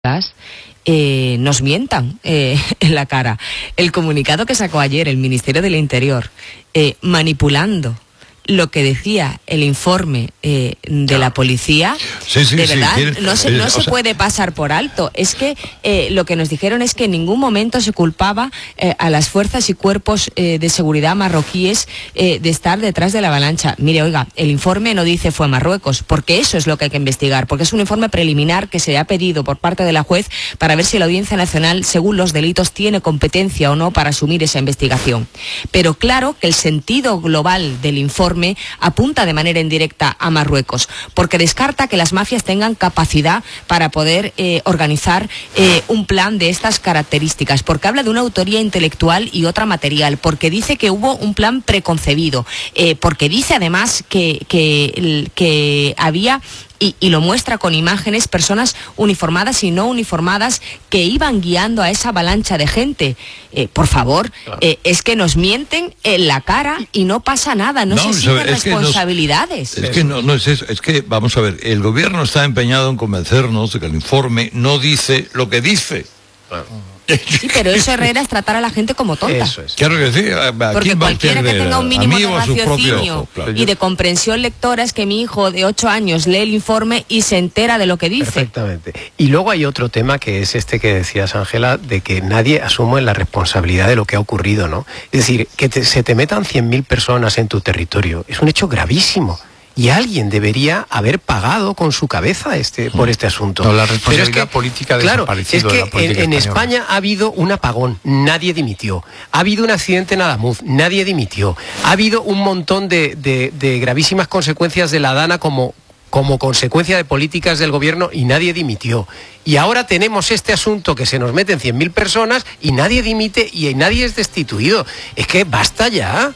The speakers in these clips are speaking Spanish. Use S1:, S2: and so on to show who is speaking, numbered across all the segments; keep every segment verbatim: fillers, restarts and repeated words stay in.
S1: Eh, nos mientan eh, en la cara. El comunicado que sacó ayer el Ministerio del Interior, eh, manipulando lo que decía el informe eh, de la policía,
S2: sí, sí,
S1: de verdad,
S2: sí,
S1: no se, no
S2: eh,
S1: se
S2: sea...
S1: puede pasar por alto. Es que eh, lo que nos dijeron es que en ningún momento se culpaba eh, a las fuerzas y cuerpos eh, de seguridad marroquíes eh, de estar detrás de la avalancha. Mire, oiga, el informe no dice fue Marruecos, porque eso es lo que hay que investigar, porque es un informe preliminar que se ha pedido por parte de la juez para ver si la Audiencia Nacional, según los delitos, tiene competencia o no para asumir esa investigación. Pero claro que el sentido global del informe apunta de manera indirecta a Marruecos, porque descarta que las mafias tengan capacidad para poder eh, organizar eh, un plan de estas características, porque habla de una autoría intelectual y otra material, porque dice que hubo un plan preconcebido, eh, porque dice además que, que, que había... Y, y lo muestra con imágenes, personas uniformadas y no uniformadas que iban guiando a esa avalancha de gente. Eh, por favor, claro. eh, es que nos mienten en la cara y no pasa nada, no, no se exigen responsabilidades.
S2: Que nos, es que no, no es eso, es que, vamos a ver, el gobierno está empeñado en convencernos de que el informe no dice lo que dice. Claro.
S1: Sí, pero eso, Herrera, es tratar a la gente como tonta.
S2: Eso es. Claro que sí. ¿A
S1: Porque cualquiera que tenga un mínimo de raciocinio
S2: claro.
S1: y de comprensión lectora es que mi hijo de ocho años lee el informe y se entera de lo que dice.
S3: Perfectamente. Y luego hay otro tema que es este que decías, Ángela, de que nadie asume la responsabilidad de lo que ha ocurrido, ¿no? Es decir, que te, se te metan cien mil personas en tu territorio es un hecho gravísimo. Y alguien debería haber pagado con su cabeza este por este asunto.
S4: No, la responsabilidad
S3: es que,
S4: política de
S3: claro, es que en, en España ha habido un apagón, nadie dimitió. Ha habido un accidente en Adamuz, nadie dimitió. Ha habido un montón de, de, de gravísimas consecuencias de la Dana como... como consecuencia de políticas del gobierno y nadie dimitió. Y ahora tenemos este asunto que se nos meten cien mil personas y nadie dimite y nadie es destituido. Es que basta ya.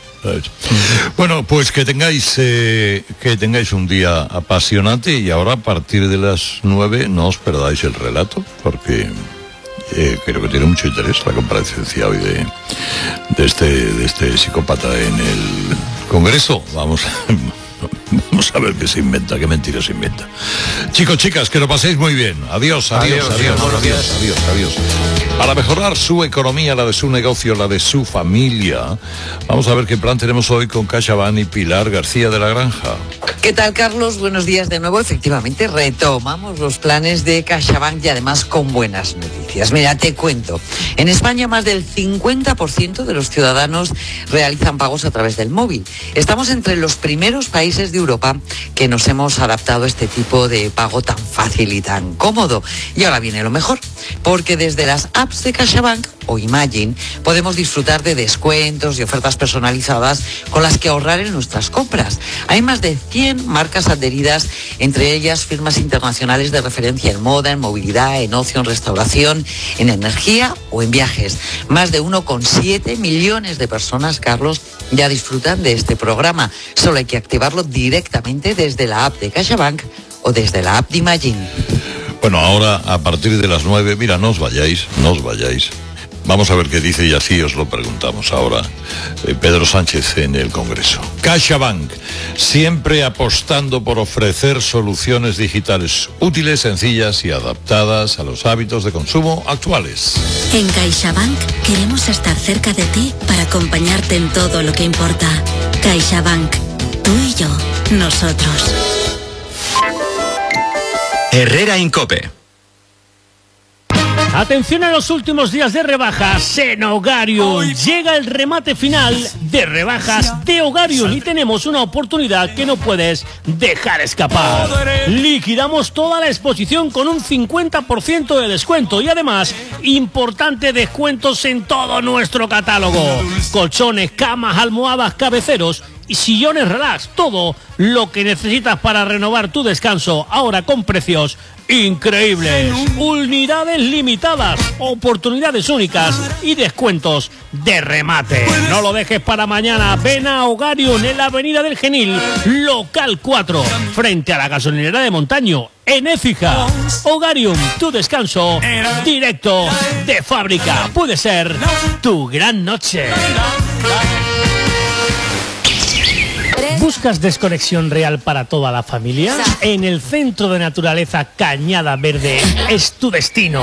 S2: Bueno, pues que tengáis eh, que tengáis un día apasionante y ahora a partir de las nueve no os perdáis el relato porque eh, creo que tiene mucho interés la comparecencia hoy de, de, este, de este psicópata en el Congreso. Vamos a... Vamos a ver qué se inventa, qué mentira se inventa. Chicos, chicas, que lo paséis muy bien. Adiós, adiós, adiós, adiós, adiós, adiós, adiós, adiós. Para mejorar su economía, la de su negocio, la de su familia, vamos a ver qué plan tenemos hoy con CaixaBank y Pilar García de la Granja.
S5: ¿Qué tal, Carlos? Buenos días de nuevo. Efectivamente, retomamos los planes de CaixaBank y además con buenas noticias. Mira, te cuento. En España, más del cincuenta por ciento de los ciudadanos realizan pagos a través del móvil. Estamos entre los primeros países de Europa que nos hemos adaptado a este tipo de pago tan fácil y tan cómodo. Y ahora viene lo mejor, porque desde las apps de CaixaBank o Imagine podemos disfrutar de descuentos y ofertas personalizadas con las que ahorrar en nuestras compras. Hay más de cien marcas adheridas, entre ellas firmas internacionales de referencia en moda, en movilidad, en ocio, en restauración, en energía o en viajes. Más de uno coma siete millones de personas, Carlos, ya disfrutan de este programa. Solo hay que activarlo directamente desde la app de CaixaBank o desde la app de Imagine.
S2: Bueno, ahora a partir de las nueve, mira, no os vayáis, no os vayáis. Vamos a ver qué dice y así os lo preguntamos ahora. Eh, Pedro Sánchez en el Congreso. CaixaBank, siempre apostando por ofrecer soluciones digitales útiles, sencillas y adaptadas a los hábitos de consumo actuales.
S6: En CaixaBank queremos estar cerca de ti para acompañarte en todo lo que importa. CaixaBank, tú y yo, nosotros.
S7: Herrera Incope.
S8: Atención a los últimos días de rebajas en Hogarium. Llega el remate final de rebajas de Hogarium y tenemos una oportunidad que no puedes dejar escapar. Liquidamos toda la exposición con un cincuenta por ciento de descuento y además importantes descuentos en todo nuestro catálogo. Colchones, camas, almohadas, cabeceros y sillones relax, todo lo que necesitas para renovar tu descanso, ahora con precios increíbles. Unidades limitadas, oportunidades únicas y descuentos de remate. No lo dejes para mañana. Ven a Hogarium en la Avenida del Genil, local cuatro, frente a la gasolinera de Montaño, en Écija. Hogarium, tu descanso directo de fábrica. Puede ser tu gran noche. ¿Buscas desconexión real para toda la familia? En el Centro de Naturaleza Cañada Verde es tu destino.